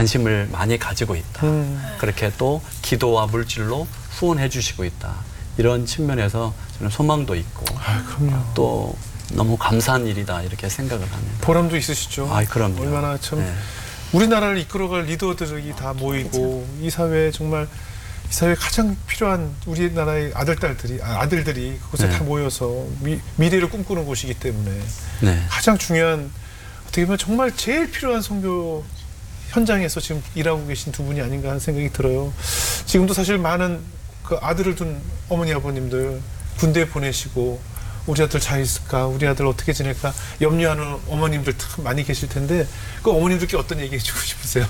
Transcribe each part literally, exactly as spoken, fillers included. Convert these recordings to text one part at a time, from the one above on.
관심을 많이 가지고 있다. 음. 그렇게 또 기도와 물질로 후원해 주시고 있다. 이런 측면에서 저는 소망도 있고 아, 그럼요. 또 너무 감사한 일이다 이렇게 생각을 합니다. 보람도 있으시죠? 아, 그럼요. 얼마나 참 네. 우리나라를 이끌어갈 리더들이 다 모이고 이 사회에 정말 이 사회에 가장 필요한 우리나라의 아들, 딸들이, 아, 아들들이 그곳에 네. 다 모여서 미, 미래를 꿈꾸는 곳이기 때문에 네. 가장 중요한 어떻게 보면 정말 제일 필요한 선교 현장에서 지금 일하고 계신 두 분이 아닌가 하는 생각이 들어요. 지금도 사실 많은 그 아들을 둔 어머니 아버님들 군대에 보내시고 우리 아들 잘 있을까, 우리 아들 어떻게 지낼까 염려하는 어머님들 참 많이 계실 텐데 그 어머님들께 어떤 얘기 해주고 싶으세요?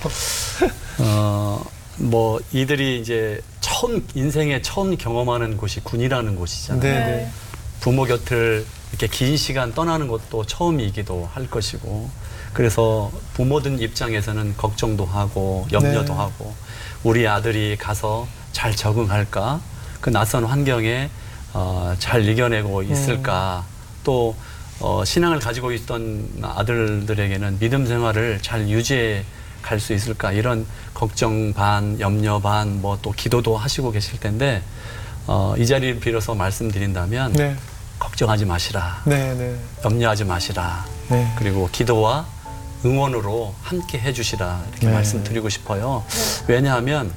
어, 뭐 이들이 이제 처음 인생에 처음 경험하는 곳이 군이라는 곳이잖아요. 네, 네. 부모 곁을 이렇게 긴 시간 떠나는 것도 처음이기도 할 것이고 그래서 부모들 입장에서는 걱정도 하고 염려도 네. 하고 우리 아들이 가서 잘 적응할까, 그 낯선 환경에 어, 잘 이겨내고 있을까, 음. 또 어, 신앙을 가지고 있던 아들들에게는 믿음 생활을 잘 유지해 갈 수 있을까, 이런 걱정 반, 염려 반, 뭐 또 기도도 하시고 계실 텐데 어, 이 자리를 빌어서 말씀드린다면 네. 걱정하지 마시라, 네, 네. 염려하지 마시라, 네. 그리고 기도와 응원으로 함께 해주시라 이렇게 네. 말씀드리고 싶어요. 네. 왜냐하면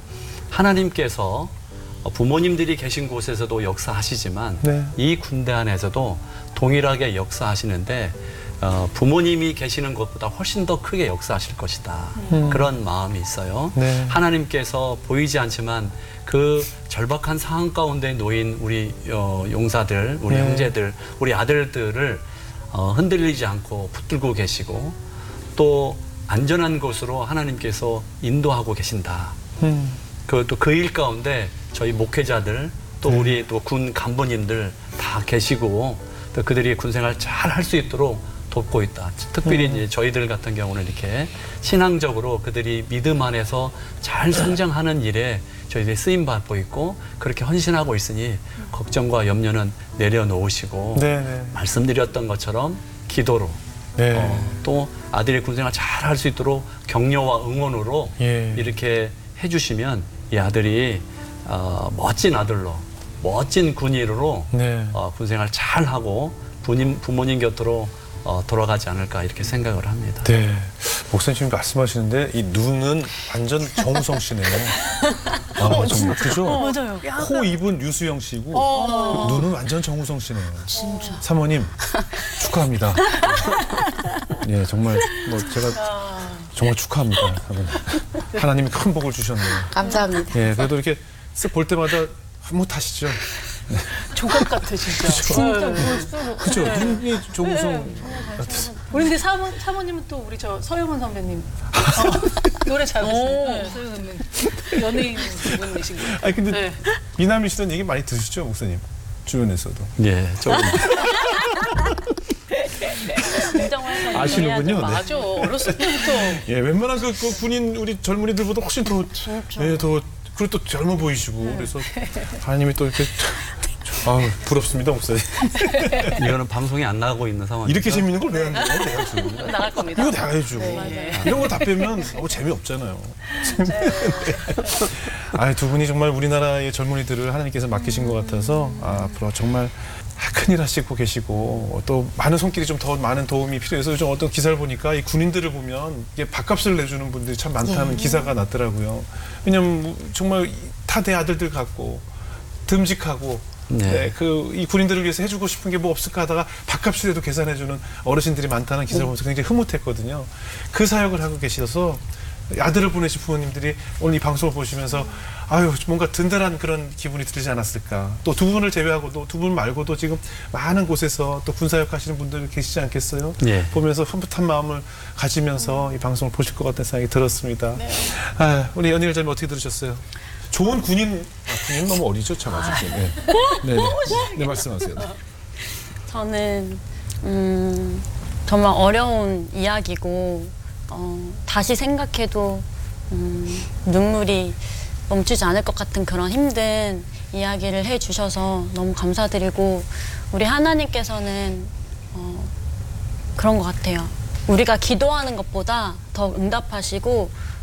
하나님께서 부모님들이 계신 곳에서도 역사하시지만 네. 이 군대 안에서도 동일하게 역사하시는데 어, 부모님이 계시는 곳보다 훨씬 더 크게 역사하실 것이다. 음. 그런 마음이 있어요. 네. 하나님께서 보이지 않지만 그 절박한 상황 가운데 놓인 우리 어, 용사들, 우리 네. 형제들, 우리 아들들을 어, 흔들리지 않고 붙들고 계시고 또 안전한 곳으로 하나님께서 인도하고 계신다. 음. 그것도 그 일 가운데 저희 목회자들 또 네. 우리 또 군 간부님들 다 계시고 또 그들이 군생활 잘 할 수 있도록 돕고 있다. 특별히 음. 이제 저희들 같은 경우는 이렇게 신앙적으로 그들이 믿음 안에서 잘 성장하는 일에 저희들이 쓰임 받고 있고 그렇게 헌신하고 있으니 걱정과 염려는 내려놓으시고 네, 네. 말씀드렸던 것처럼 기도로 네. 어, 또 아들이 군생활 잘 할 수 있도록 격려와 응원으로 예. 이렇게 해주시면 이 아들이 어, 멋진 아들로 멋진 군인으로 네. 어, 군생활 잘 하고 부님, 부모님 곁으로 어, 돌아가지 않을까 이렇게 생각을 합니다. 네, 목사님 지금 말씀하시는데 이 눈은 완전 정우성 씨네요. 아, 어, 정말 그죠? 어, 맞아요. 코 입은 유수영 씨고 어. 눈은 완전 정우성 씨네요. 진짜. 사모님 축하합니다. 예, 정말 뭐 제가 정말 축하합니다. 하나님이 큰 복을 주셨네요. 감사합니다. 예, 그래도 이렇게 쓱 볼 때마다 한몫하시죠. 네. 조각 같아 진짜. 진짜 볼수록. 그렇죠. 눈이 정우성. 네, 우리 근데 사모, 사모님은 또 우리 저 서영은 선배님 어, 노래 잘하시는 네, 서영은 선배님 연예인 분이신 거예요. 아니 근데 네. 미남이 씨는 얘기 많이 들으시죠, 목사님? 주변에서도. 예, 조금. 아시는군요. 맞아. 어렸을 때부터. 예, 웬만한 그, 그 군인 우리 젊은이들보다 훨씬 더, 예, 더 그리고 또 젊어 보이시고 네. 그래서 하나님이 또 이렇게 아 부럽습니다, 목사님. 이거는 방송에 안 나가고 있는 상황이죠. 이렇게 재밌는 걸 왜 안 나가요? 이거 나갈 겁니다. 이거 나가야죠. 네. 이런 거 다 빼면 어, 재미없잖아요. 네. 아, 두 분이 정말 우리나라의 젊은이들을 하나님께서 맡기신 것 같아서 아, 앞으로 정말 큰일 하시고 계시고 또 많은 손길이 좀 더 많은 도움이 필요해서 좀 어떤 기사를 보니까 이 군인들을 보면 이게 밥값을 내주는 분들이 참 많다는 네. 기사가 났더라고요. 왜냐면 정말 타대 아들들 같고 듬직하고 네. 네, 그 이 군인들을 위해서 해주고 싶은 게 뭐 없을까 하다가 밥값이라도 계산해주는 어르신들이 많다는 기사를 보면서 굉장히 흐뭇했거든요. 그 사역을 하고 계셔서 아들을 보내신 부모님들이 오늘 이 방송을 보시면서 아유 뭔가 든든한 그런 기분이 들지 않았을까. 또 두 분을 제외하고 또 두 분 말고도 지금 많은 곳에서 또 군사역 하시는 분들 계시지 않겠어요? 네. 보면서 흐뭇한 마음을 가지면서 이 방송을 보실 것 같다는 생각이 들었습니다. 네. 아, 우리 연희일 자님 어떻게 들으셨어요? 좋은 군인, 아, 군인 너무 어리죠? 참 아직. 네. 네, 네. 네, 말씀하세요. 네. 저는 음, 정말 어려운 이야기고 어, 다시 생각해도 음, 눈물이 멈추지 않을 것 같은 그런 힘든 이야기를 해주셔서 너무 감사드리고 우리 하나님께서는 어, 그런 것 같아요. 우리가 기도하는 것보다 더 응답하시고